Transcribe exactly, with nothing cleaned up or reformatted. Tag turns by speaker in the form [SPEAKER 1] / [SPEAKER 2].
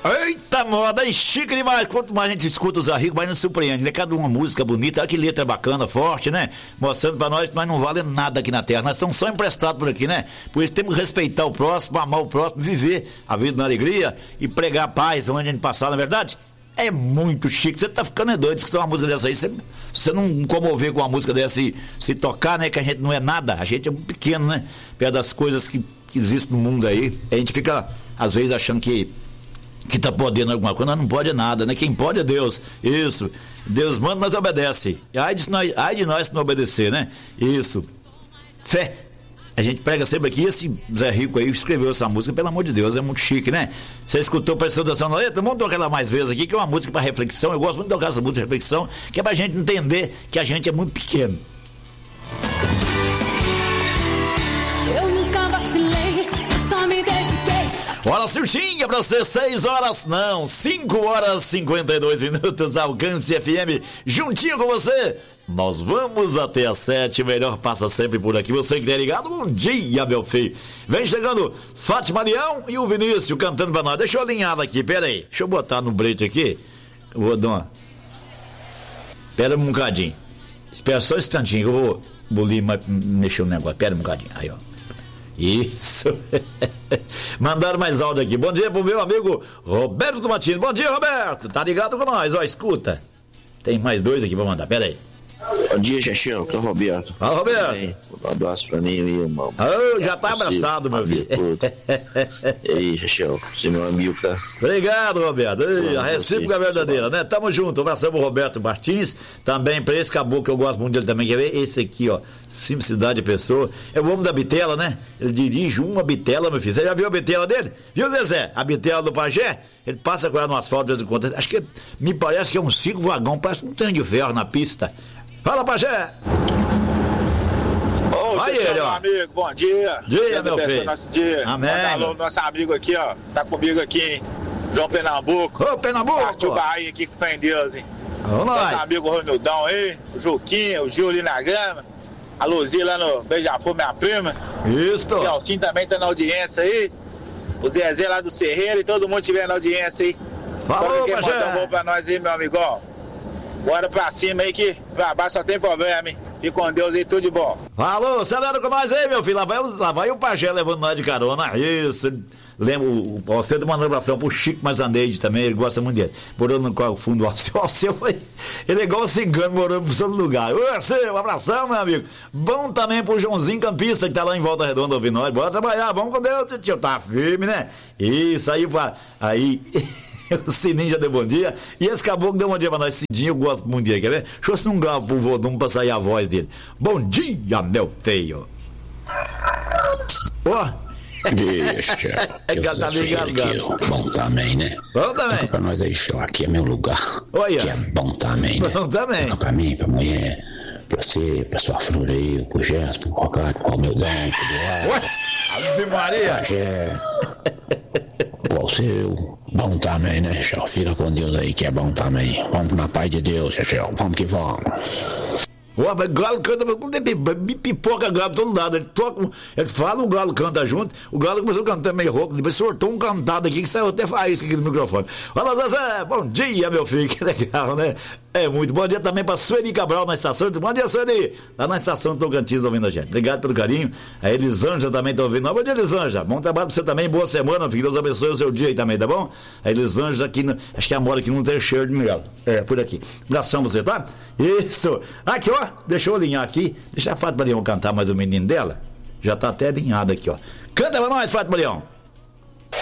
[SPEAKER 1] Eita moda, é chique demais. Quanto mais a gente escuta o Zé Rico, mais nos surpreende, né? Cada uma música bonita, olha que letra bacana, forte, né? Mostrando pra nós que nós não vale nada aqui na terra, nós estamos só emprestados por aqui, né? Por isso temos que respeitar o próximo, amar o próximo, viver a vida na alegria e pregar paz onde a gente passar, na verdade. É muito chique, você tá ficando é doido escutar uma música dessa aí, você, você não comover com uma música dessa e se tocar, né? Que a gente não é nada, a gente é muito pequeno, né? Perto das coisas que, que existem no mundo aí, a gente fica, às vezes, achando que que tá podendo alguma coisa, nós não pode nada, né? Quem pode é Deus, isso, Deus manda, nós obedece, ai de nós, ai de nós se não obedecer, né? Isso, fé, a gente prega sempre aqui, esse Zé Rico aí escreveu essa música, pelo amor de Deus, é muito chique, né? Você escutou, prestou atenção na letra, vamos tocar ela mais vezes aqui, que é uma música para reflexão, eu gosto muito de tocar essa música de reflexão, que é pra gente entender que a gente é muito pequeno.
[SPEAKER 2] Eu nunca vacilei, eu só me dediquei.
[SPEAKER 1] Hora certinha pra você, seis horas, não, cinco horas e cinquenta e dois minutos, Alcance F M, juntinho com você. Nós vamos até às sete, melhor passa sempre por aqui. Você que tá ligado, bom dia, meu filho. Vem chegando Fátima Leão e o Vinícius cantando pra nós. Deixa eu alinhar aqui, pera aí. Deixa eu botar no break aqui. Eu vou dar uma... Pera um bocadinho. Espera só um instantinho que eu vou bolir, mexer o negócio. Pera um bocadinho. Aí, ó. Isso. Mandaram mais áudio aqui. Bom dia pro meu amigo Roberto Matino. Bom dia, Roberto. Tá ligado com nós? Ó, escuta. Tem mais dois aqui pra mandar. Pera aí.
[SPEAKER 3] Bom dia, Chechão, que é o Roberto.
[SPEAKER 1] Fala, Roberto.
[SPEAKER 3] Um abraço pra mim, meu irmão.
[SPEAKER 1] Oh, já tá abraçado, meu filho.
[SPEAKER 3] E aí, Chechão, você é meu amigo, tá?
[SPEAKER 1] Obrigado, Roberto. Ei, a recíproca é verdadeira, né? Tamo junto. Um abração pro Roberto Martins. Também pra esse caboclo que eu gosto muito dele também. Quer ver? Esse aqui, ó. Simplicidade de pessoa. É o homem da bitela, né? Ele dirige uma bitela, meu filho. Você já viu a bitela dele? Viu, Zezé? A bitela do pajé? Ele passa com ela no asfalto de vez em quando. Acho que me parece que é um cinco vagão. Parece um tanque de ferro na pista. Fala, pajé!
[SPEAKER 4] Ô,
[SPEAKER 1] aí,
[SPEAKER 4] Chechão,
[SPEAKER 1] ele,
[SPEAKER 4] meu
[SPEAKER 1] ó.
[SPEAKER 4] amigo, bom dia.
[SPEAKER 1] Dia, meu filho.
[SPEAKER 4] Nosso dia.
[SPEAKER 1] Amém.
[SPEAKER 4] Manda alô, nosso amigo aqui, ó. Tá comigo aqui, hein? João Pernambuco.
[SPEAKER 1] Ô, Pernambuco!
[SPEAKER 4] Partiu Bahia aqui, com fé em Deus, hein?
[SPEAKER 1] Vamos
[SPEAKER 4] Nosso
[SPEAKER 1] nós!
[SPEAKER 4] amigo Ronildão aí, o Juquinha, o Gil ali na grama. A Luzia lá no Beija-Flor, minha prima.
[SPEAKER 1] Isso!
[SPEAKER 4] O Alcinho também tá na audiência aí. O Zezé lá do Serreiro e todo mundo tiver na audiência aí.
[SPEAKER 1] Falou,
[SPEAKER 4] quem
[SPEAKER 1] pajé!
[SPEAKER 4] manda um gol pra nós aí, meu amigão. Bora pra cima aí que pra baixo só tem problema, hein? Fique com Deus aí, tudo de bom.
[SPEAKER 1] Falou, acelera com nós aí, meu filho. Lá vai, lá vai o pajé levando nós de carona. Isso. Lembra, o Alceu mandou um abração pro Chico Mazaneide também, ele gosta muito dele. Morando no fundo do Alceu. O Alceu foi. Ele é igual o cigano morando no seu lugar. Ô, Alceu, um abração, meu amigo. Bom também pro Joãozinho Campista, que tá lá em Volta Redonda ouvindo nós. Bora trabalhar, vamos com Deus, tio. Tá firme, né? Isso aí, pra, aí. O Sininho já deu bom dia. E esse caboclo deu bom dia pra nós. Sininho, eu gosto muito dele. Quer ver? Deixa eu se um gravo pro volume pra sair a voz dele. Bom dia, meu feio. Ó. Oh.
[SPEAKER 5] Deixa.
[SPEAKER 1] É que tá ligado,
[SPEAKER 5] bom também, né?
[SPEAKER 1] Bom também.
[SPEAKER 5] Toca pra nós aí, show. Aqui é meu lugar.
[SPEAKER 1] Olha.
[SPEAKER 5] Que é bom também, né?
[SPEAKER 1] Bom também.
[SPEAKER 5] Toca pra mim, pra mulher, pra você, pra sua flor aí, pro Gerson, pro Rocato, pro Almildão, pro Eduardo.
[SPEAKER 1] Ave Maria.
[SPEAKER 5] É. Pro seu. Bom também, né, Chão? Fica com Deus aí, que é bom também. Vamos na paz de Deus, Chão. Vamos que vamos.
[SPEAKER 1] O galo canta, me pipoca galo todo lado. Ele toca, ele fala, o galo canta junto. O galo começou a cantar meio rouco, depois sortou um cantado aqui que saiu até faísca aqui no microfone. Fala, Zezé, bom dia, meu filho, que legal, né? É muito bom dia também pra Sueli Cabral na estação. Bom dia, Sueli, lá na estação de Tocantins ouvindo a gente. Obrigado pelo carinho. A Elisângela também tá ouvindo. Bom dia, Elisângela. Bom trabalho pra você também, boa semana, filho. Deus abençoe o seu dia aí também, tá bom? A Elisângela aqui, no, acho que ela mora aqui no terceiro de Miguel. É, por aqui. Abração pra você, tá? Isso. Aqui, ó, deixa eu alinhar aqui. Deixa a Fátima Leão cantar mais o menino dela. Já tá até alinhado aqui, ó. Canta pra nós, Fátima Leão.